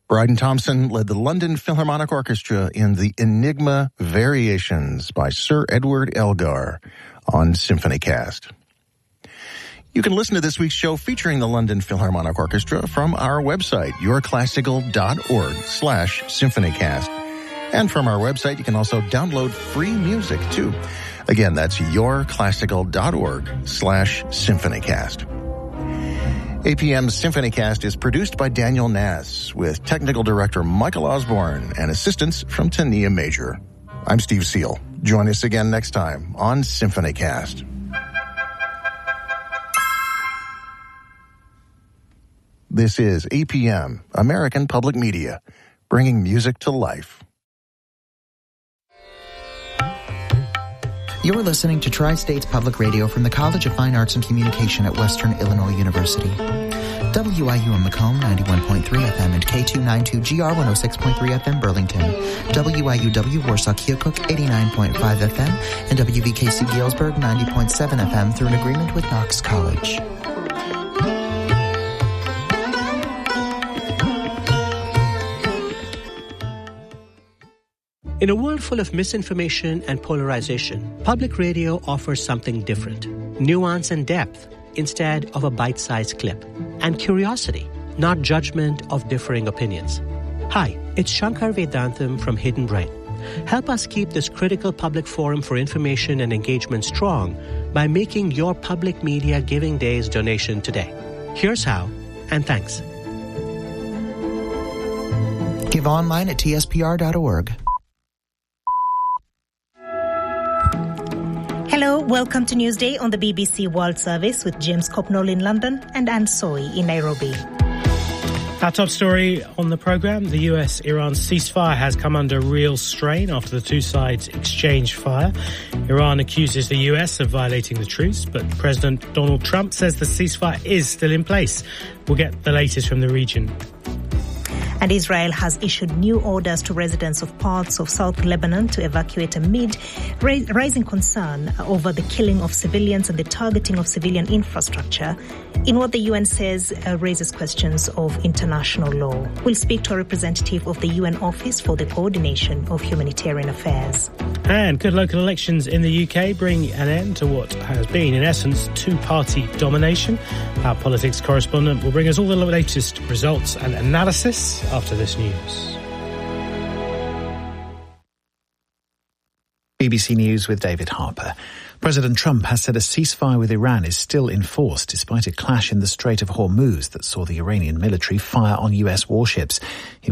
Bryden Thompson led the London Philharmonic Orchestra in the Enigma Variations by Sir Edward Elgar on SymphonyCast. You can listen to this week's show featuring the London Philharmonic Orchestra from our website, yourclassical.org/symphonycast. And from our website, you can also download free music, too. Again, that's yourclassical.org/symphonycast. APM's SymphonyCast is produced by Daniel Nass, with technical director Michael Osborne and assistance from Tania Major. I'm Steve Seal. Join us again next time on SymphonyCast. This is APM, American Public Media, bringing music to life. You're listening to Tri-States Public Radio from the College of Fine Arts and Communication at Western Illinois University. WIU in Macomb, 91.3 FM, and K292GR 106.3 FM Burlington. WIUW Warsaw Keokuk, 89.5 FM, and WVKC Galesburg, 90.7 FM through an agreement with Knox College. In a world full of misinformation and polarization, public radio offers something different. Nuance and depth instead of a bite-sized clip. And curiosity, not judgment of differing opinions. Hi, it's Shankar Vedantam from Hidden Brain. Help us keep this critical public forum for information and engagement strong by making your Public Media Giving Days donation today. Here's how, and thanks. Give online at tspr.org. Hello, welcome to Newsday on the BBC World Service with James Copnall in London and Anne Soy in Nairobi. Our top story on the programme, the US-Iran ceasefire has come under real strain after the two sides exchanged fire. Iran accuses the US of violating the truce, but President Donald Trump says the ceasefire is still in place. We'll get the latest from the region. And Israel has issued new orders to residents of parts of South Lebanon to evacuate amid rising concern over the killing of civilians and the targeting of civilian infrastructure in what the UN says raises questions of international law. We'll speak to a representative of the UN Office for the Coordination of Humanitarian Affairs. And could local elections in the UK bring an end to what has been, in essence, two-party domination? Our politics correspondent will bring us all the latest results and analysis after this news. BBC News with David Harper. President Trump has said a ceasefire with Iran is still in force despite a clash in the Strait of Hormuz that saw the Iranian military fire on US warships.